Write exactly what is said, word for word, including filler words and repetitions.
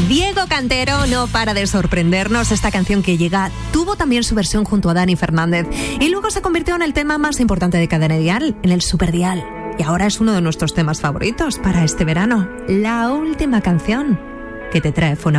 Diego Cantero no para de sorprendernos. Esta canción que llega tuvo también su versión junto a Dani Fernández y luego se convirtió en el tema más importante de Cadena Dial, en el Superdial. Y ahora es uno de nuestros temas favoritos para este verano. La última canción que te trae Fona.